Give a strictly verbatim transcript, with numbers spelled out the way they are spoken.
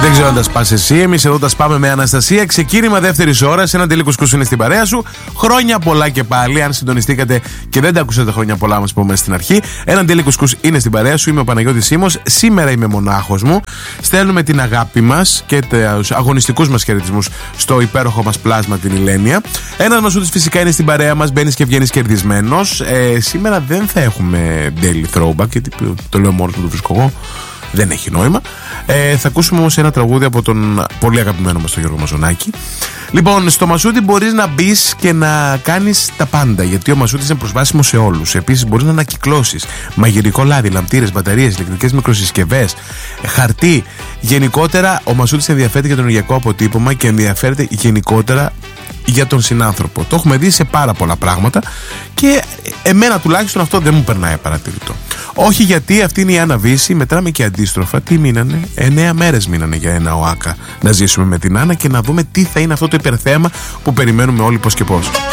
Δεν ξέρω αν τα σπάς εσύ. Εμείς εδώ τα σπάμε με Αναστασία. Ξεκίνημα δεύτερης ώρας. Έναν τέλει κουσκούς είναι στην παρέα σου. Χρόνια πολλά και πάλι. Αν συντονιστήκατε και δεν τα ακούσατε χρόνια πολλά, μας πούμε στην αρχή. Έναν τέλει κουσκούς είναι στην παρέα σου. Είμαι ο Παναγιώτης Σίμος. Σήμερα είμαι μονάχος μου. Στέλνουμε την αγάπη μας και τους αγωνιστικούς μας χαιρετισμούς στο υπέροχο μας πλάσμα, την Ηλένια. Ένας Μασούτης φυσικά είναι στην παρέα μας. Μπαίνεις και βγαίνεις κερδισμένος. Ε, σήμερα δεν θα έχουμε daily throwback, γιατί το λέω μόνος μου, το βρίσκω εγώ. Δεν έχει νόημα. Ε, θα ακούσουμε όμως ένα τραγούδι από τον πολύ αγαπημένο μας τον Γιώργο Μαζονάκη. Λοιπόν, στο Μασούτη μπορείς να μπεις και να κάνεις τα πάντα, γιατί ο Μασούτης είναι προσβάσιμο σε όλους. Επίσης μπορείς να ανακυκλώσεις μαγειρικό λάδι, λαμπτήρες, μπαταρίες, ηλεκτρικές μικροσυσκευές, χαρτί. Γενικότερα ο Μασούτης ενδιαφέρεται για το ενεργειακό αποτύπωμα και ενδιαφέρεται γενικότερα για τον συνάνθρωπο. Το έχουμε δει σε πάρα πολλά πράγματα και εμένα τουλάχιστον αυτό δεν μου περνάει παρατηρητό. Όχι, γιατί αυτή είναι η Άννα Βύση, μετράμε και αντίστροφα. Τι μείνανε? Εννέα μέρες μείνανε για ένα ΟΑΚΑ να ζήσουμε με την Άννα και να δούμε τι θα είναι αυτό το υπερθέμα που περιμένουμε όλοι πώς και πώς.